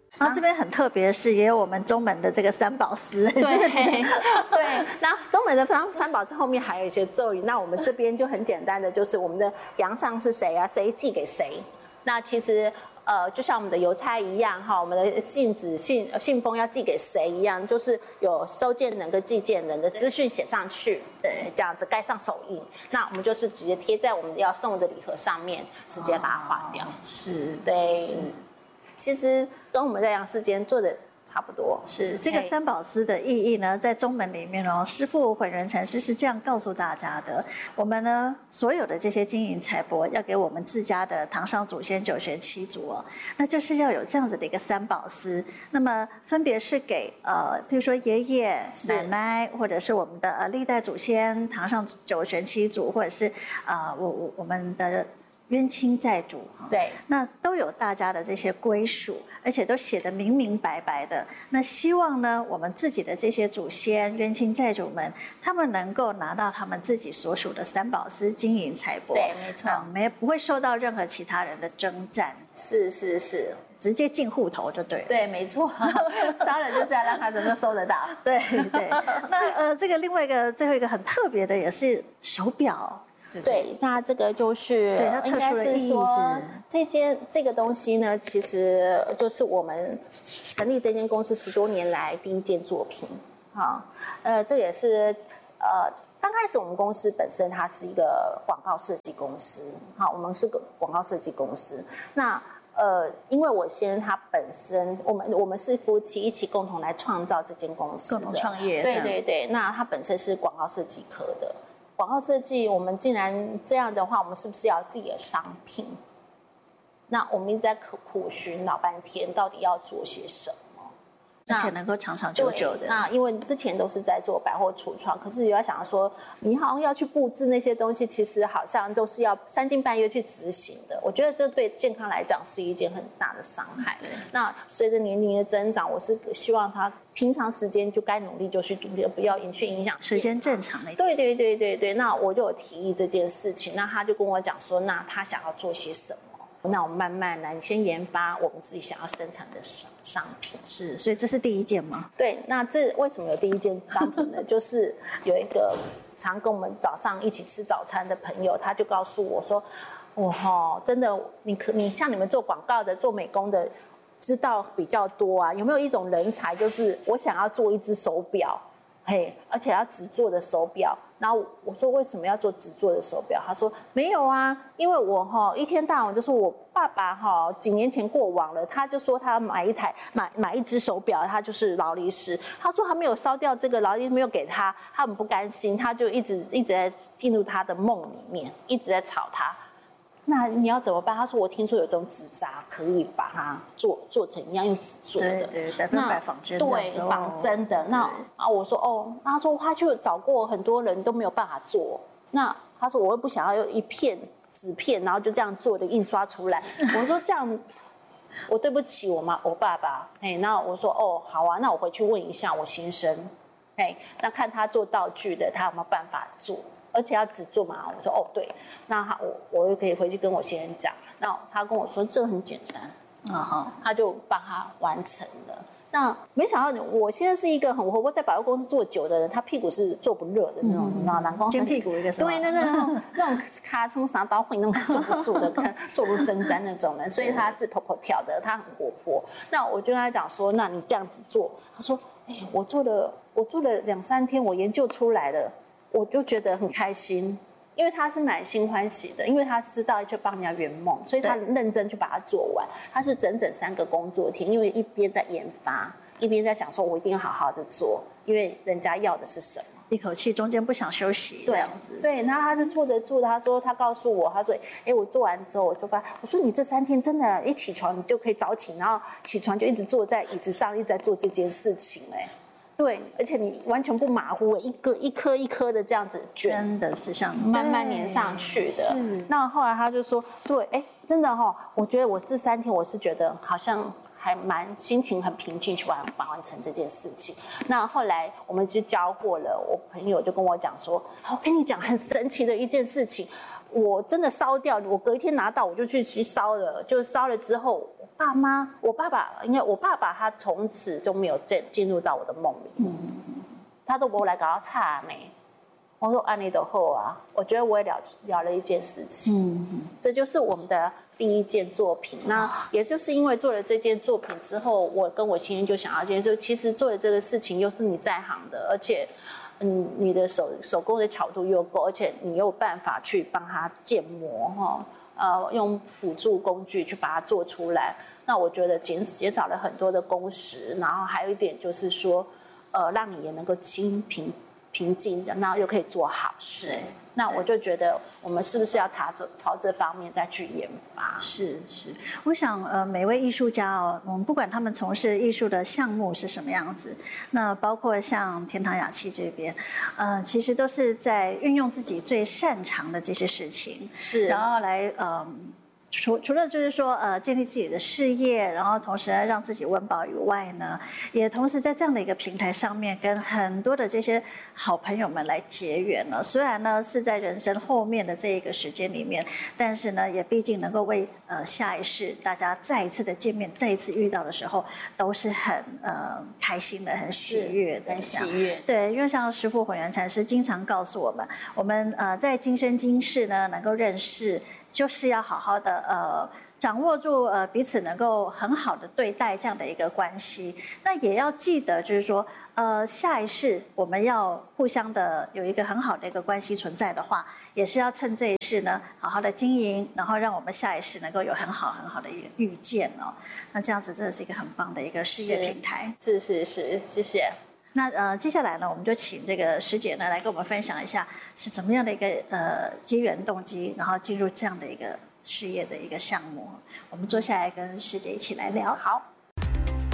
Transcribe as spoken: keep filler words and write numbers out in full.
然后这边很特别的是，也有我们中门的这个三宝司。 对对，那中门的三三宝司后面还有一些咒语。那我们这边就很简单的，就是我们的阳上是谁啊？谁寄给谁？那其实呃，就像我们的邮差一样哈，我们的信纸、信信封要寄给谁一样，就是有收件人跟寄件人的资讯写上去，对，这样子盖上手印。那我们就是直接贴在我们要送的礼盒上面，直接把它划掉。 哦、是， 对。 是其实跟我们在阳世间做的差不多。 是这个三宝司的意义呢，在中门里面哦，师父慧仁禅师是这样告诉大家的：我们呢，所有的这些金银财帛要给我们自家的堂上祖先九玄七祖哦，那就是要有这样子的一个三宝司。那么分别是给呃，比如说爷爷、奶奶，或者是我们的呃历代祖先堂上九玄七祖，或者是呃我我我们的冤亲债主， 对， 那都有大家的这些归属，而且都写得明明白白的。那希望呢，我们自己的这些祖先、冤亲债主们，他们能够拿到他们自己所属的三宝司金银财帛， 对，没错， 我们也不会受到任何其他人的征战， 是是是， 直接进户头就对了。 对，没错，烧了就是要让他怎么收得到。 对对，那呃，这个另外一个最后一个很特别的也是手表。对, 对, 对，那这个就是对它特殊的意义是这件这个东西呢，其实就是我们成立这间公司十多年来第一件作品。好，呃，这也是呃，刚开始我们公司本身它是一个广告设计公司，好，我们是个广告设计公司。那呃，因为我先生他本身，我们我们是夫妻一起共同来创造这间公司的， 共同创业。 对对对，那他本身是广告设计科的。广告设计，我们既然这样的话，我们是不是要有自己的商品？那我们一直在苦苦寻老半天，到底要做些什么， 而且能够长长久久的。 那因为之前都是在做百货橱窗，可是有要想说，你好像要去布置那些东西，其实好像都是要三更半夜去执行的。我觉得这对健康来讲是一件很大的伤害。那随着年龄的增长，我是希望他平常时间就该努力就去努力，不要去影响时间正常的。 对对对对对，那我就有提议这件事情，那他就跟我讲说，那他想要做些什么？那我们慢慢来，你先研发我们自己想要生产的商品。 是，所以这是第一件吗？ 对，那这为什么有第一件商品呢？就是有一个常跟我们早上一起吃早餐的朋友，他就告诉我说，哇吼，真的，你可你像你们做广告的、做美工的，知道比较多啊，有没有一种人才，就是我想要做一只手表，嘿，而且要纸做的手表。然后我说为什么要做纸做的手表？他说没有啊，因为我哈一天到晚就说我爸爸哈几年前过往了，他就说他买一台买买一只手表，他就是劳力士。他说他没有烧掉这个劳力士，没有给他，他很不甘心，他就一直一直在进入他的梦里面，一直在吵他。那你要怎么办？他说我听说有这种纸扎可以把它做做成一样用纸做的， 对对，百分百仿真的， 对仿真的。那啊，我说哦，那他说他就找过很多人都没有办法做。那他说我又不想要用一片纸片，然后就这样做的印刷出来。我说这样，我对不起我妈我爸爸。哎，那我说哦好啊，那我回去问一下我先生，哎，那看他做道具的，他有没有办法做。而且要只做嘛，我说哦对，那他我我又可以回去跟我先生讲，那他跟我说这很简单，啊哈，他就帮他完成了。那没想到我现在是一个很活泼，在百货公司做久的人，他屁股是坐不热的那种，你知道男工尖屁股一个， 对，那那种那种卡从啥刀会那种坐不住的，看坐如针毡那种人，所以他是跑跑跳的，他很活泼。那我就跟他讲说，那你这样子做，他说，哎，我做了我做了两三天，我研究出来了。我就觉得很开心，因为他是满心欢喜的，因为他知道去帮人家圆梦，所以他认真去把它做完。他是整整三个工作天，因为一边在研发，一边在想说，我一定要好好的做，因为人家要的是什么。 一口气中间不想休息，这样子。 对，然后他是做着做的，他说他告诉我，他说，哎，我做完之后我就发，我说你这三天真的，一起床你就可以早起，然后起床就一直坐在椅子上，一直在做这件事情，哎。对，而且你完全不马虎，一个一颗一颗的这样子卷， 真的是像慢慢粘上去的。那后来他就说，对，哎，真的哈、哦，我觉得我是三天，我是觉得好像还蛮心情很平静去完完成这件事情。那后来我们就交货了，我朋友就跟我讲说，我跟你讲很神奇的一件事情，我真的烧掉，我隔一天拿到我就去去烧了，就烧了之后。 爸妈，我爸爸，因为我爸爸他从此就没有进进入到我的梦里，嗯，他都不来搞到差呢。我说安妮的后啊，我觉得我也了了了一件事情，嗯，这就是我们的第一件作品。那也就是因为做了这件作品之后，我跟我先生就想要，就其实做的这个事情又是你在行的，而且，嗯，你的手手工的巧度又够，而且你有办法去帮他建模哈，呃，用辅助工具去把它做出来。那我觉得减减少了很多的工时，然后还有一点就是说，呃，让你也能够心平。平静，然后又可以做好事，那我就觉得我们是不是要朝这朝这方面再去研发？ 是是，我想呃，每位艺术家哦，我们不管他们从事艺术的项目是什么样子，那包括像天堂雅器这边，呃，其实都是在运用自己最擅长的这些事情， 是， 然后来呃。除除了就是说呃建立自己的事业，然后同时让自己温饱以外呢，也同时在这样的一个平台上面跟很多的这些好朋友们来结缘了。虽然呢是在人生后面的这一个时间里面，但是呢也毕竟能够为呃下一世大家再一次的见面，再一次遇到的时候，都是很呃开心的、很喜悦的， 很喜悦。 对，因为像师父混元禅师经常告诉我们，我们呃在今生今世呢能够认识。就是要好好的呃掌握住呃彼此能够很好的对待这样的一个关系，那也要记得就是说呃下一世我们要互相的有一个很好的一个关系存在的话，也是要趁这一世呢好好的经营，然后让我们下一世能够有很好很好的一个遇见哦。那这样子真的是一个很棒的一个事业平台。 是是是，谢谢。 那呃，接下来呢，我们就请这个师姐呢来跟我们分享一下是怎么样的一个呃机缘动机，然后进入这样的一个事业的一个项目。我们坐下来跟师姐一起来聊。 好。